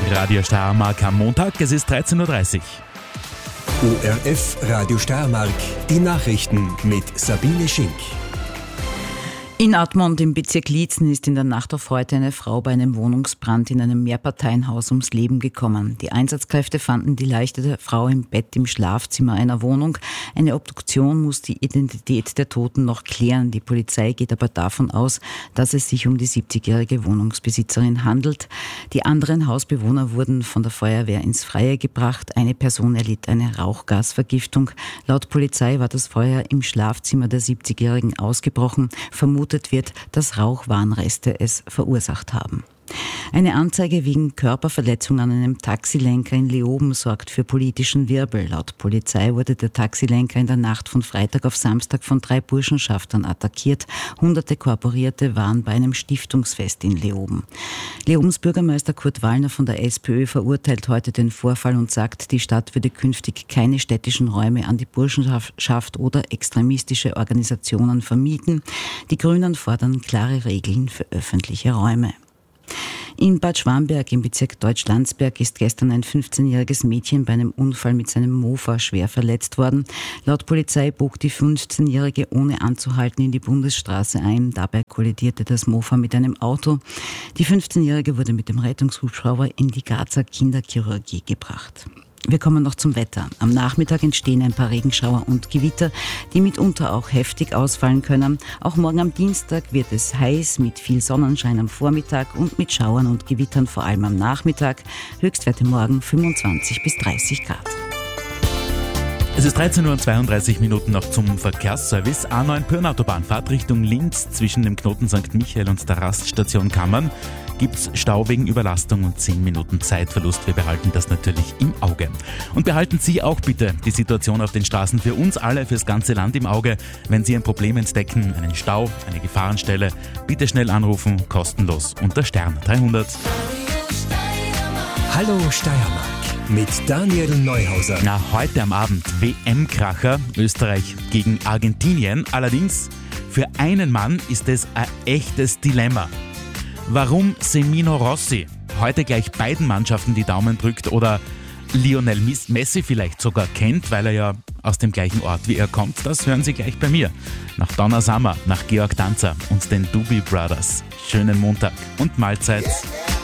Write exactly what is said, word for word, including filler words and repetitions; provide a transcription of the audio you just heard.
Radio Steiermark am Montag, es ist dreizehn Uhr dreißig. O R F Radio Steiermark, die Nachrichten mit Sabine Schink. In Admont im Bezirk Liezen ist in der Nacht auf heute eine Frau bei einem Wohnungsbrand in einem Mehrparteienhaus ums Leben gekommen. Die Einsatzkräfte fanden die Leiche der Frau im Bett im Schlafzimmer einer Wohnung. Eine Obduktion muss die Identität der Toten noch klären. Die Polizei geht aber davon aus, dass es sich um die siebzigjährige Wohnungsbesitzerin handelt. Die anderen Hausbewohner wurden von der Feuerwehr ins Freie gebracht. Eine Person erlitt eine Rauchgasvergiftung. Laut Polizei war das Feuer im Schlafzimmer der siebzigjährigen ausgebrochen. Vermutet wird, dass Rauchwarnreste es verursacht haben. Eine Anzeige wegen Körperverletzung an einem Taxilenker in Leoben sorgt für politischen Wirbel. Laut Polizei wurde der Taxilenker in der Nacht von Freitag auf Samstag von drei Burschenschaftern attackiert. Hunderte Korporierte waren bei einem Stiftungsfest in Leoben. Leobens Bürgermeister Kurt Wallner von der SPÖ verurteilt heute den Vorfall und sagt, die Stadt würde künftig keine städtischen Räume an die Burschenschaft oder extremistische Organisationen vermieten. Die Grünen fordern klare Regeln für öffentliche Räume. In Bad Schwamberg im Bezirk Deutsch-Landsberg ist gestern ein fünfzehnjähriges Mädchen bei einem Unfall mit seinem Mofa schwer verletzt worden. Laut Polizei bog die fünfzehnjährige ohne anzuhalten in die Bundesstraße ein. Dabei kollidierte das Mofa mit einem Auto. Die fünfzehnjährige wurde mit dem Rettungshubschrauber in die Grazer Kinderchirurgie gebracht. Wir kommen noch zum Wetter. Am Nachmittag entstehen ein paar Regenschauer und Gewitter, die mitunter auch heftig ausfallen können. Auch morgen am Dienstag wird es heiß mit viel Sonnenschein am Vormittag und mit Schauern und Gewittern vor allem am Nachmittag. Höchstwerte morgen fünfundzwanzig bis dreißig Grad. Es ist dreizehn Uhr zweiunddreißig Minuten noch zum Verkehrsservice. A neun Pyrn-Autobahnfahrt Richtung Linz zwischen dem Knoten Sankt Michael und der Raststation Kammern gibt's Stau wegen Überlastung und zehn Minuten Zeitverlust. Wir behalten das natürlich im Auge. Und behalten Sie auch bitte die Situation auf den Straßen für uns alle, fürs ganze Land im Auge. Wenn Sie ein Problem entdecken, einen Stau, eine Gefahrenstelle, bitte schnell anrufen, kostenlos unter Stern dreihundert. Hallo Steiermark mit Daniel Neuhauser. Na, heute am Abend W M-Kracher, Österreich gegen Argentinien. Allerdings, für einen Mann ist es ein echtes Dilemma. Warum Semino Rossi heute gleich beiden Mannschaften die Daumen drückt oder Lionel Messi vielleicht sogar kennt, weil er ja aus dem gleichen Ort wie er kommt, das hören Sie gleich bei mir. Nach Donna Summer, nach Georg Danzer und den Doobie Brothers. Schönen Montag und Mahlzeit.